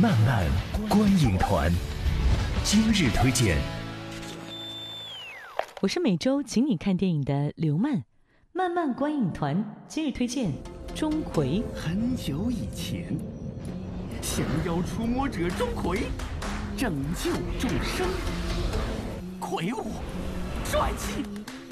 漫漫观影团，今日推荐。 我是每周请你看电影的刘漫，漫漫观影团今日推荐钟馗。 很久以前，降妖除魔者钟馗，拯救众生，魁梧帅气，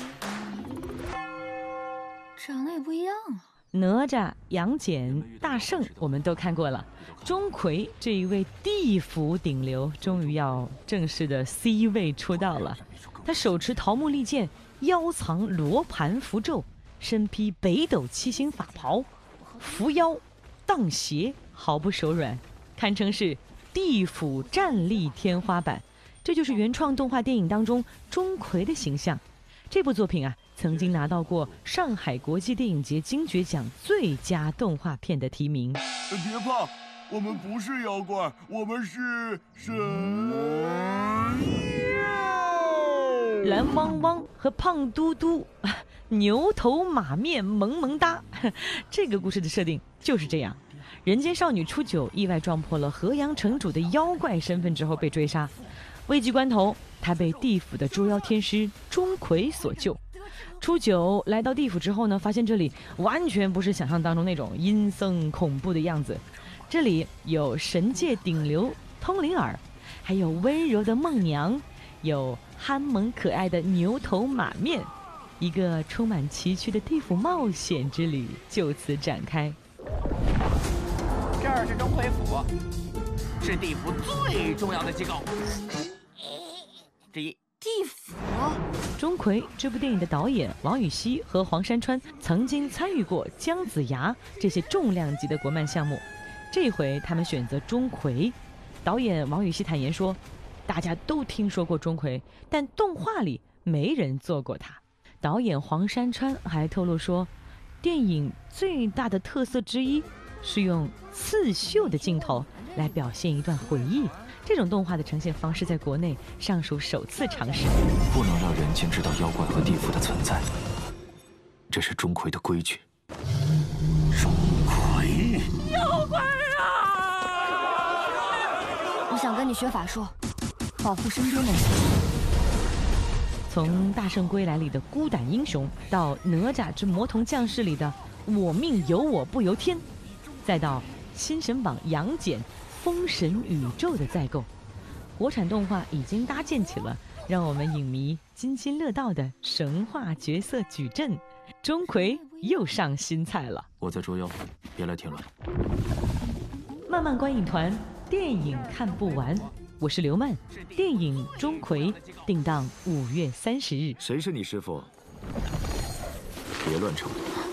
长得也不一样啊。 哪吒、杨戬、大圣我们都看过了，钟馗这一位地府顶流终于要正式的 C 位出道了。他手持桃木利剑，腰藏罗盘符咒，身披北斗七星法袍，伏妖荡邪，毫不手软，堪称是地府战力天花板。这就是原创动画电影当中钟馗的形象。这部作品啊，曾经拿到过上海国际电影节金爵奖最佳动画片的提名。 别怕，我们不是妖怪，我们是神妖。 蓝汪汪和胖嘟嘟，牛头马面萌萌哒。这个故事的设定就是这样：人间少女初九意外撞破了河阳城主的妖怪身份之后被追杀，危急关头，她被地府的捉妖天师钟馗所救。初九来到地府之后呢，发现这里完全不是想象当中那种阴森恐怖的样子。这里有神界顶流通灵儿，还有温柔的梦娘，有憨萌可爱的牛头马面，一个充满崎岖的地府冒险之旅就此展开。 这儿是钟馗府，是地府最重要的机构之一。 地府。 钟馗这部电影的导演王羽西和黄山川曾经参与过姜子牙这些重量级的国漫项目，这回他们选择钟馗。导演王羽西坦言说，大家都听说过钟馗，但动画里没人做过他。导演黄山川还透露说，电影最大的特色之一是用刺绣的镜头来表现一段回忆，这种动画的呈现方式在国内尚属首次尝试。 不能让人间知道妖怪和地府的存在，这是钟馗的规矩。 钟馗， 妖怪啊！ 我想跟你学法术，保护身边的人。 从《大圣归来》里的孤胆英雄，到《哪吒之魔童降世》里的我命由我不由天，再到新神榜杨戬封神宇宙的再构，国产动画已经搭建起了让我们影迷津津乐道的神话角色矩阵。钟馗又上新菜了。 我在捉妖，别来添乱。 漫漫观影团，电影看不完。我是刘漫，电影《钟馗》定档5月30日。 谁是你师父？别乱称。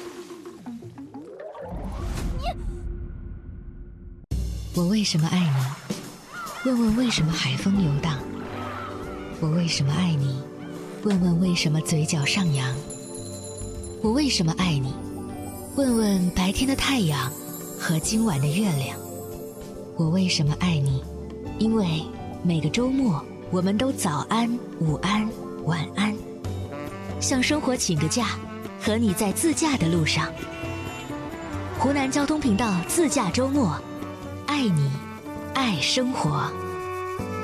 我为什么爱你？问问为什么海风游荡？我为什么爱你？问问为什么嘴角上扬？我为什么爱你？问问白天的太阳和今晚的月亮。我为什么爱你？因为每个周末我们都早安、午安、晚安，向生活请个假，和你在自驾的路上。湖南交通频道自驾周末，爱你，爱生活。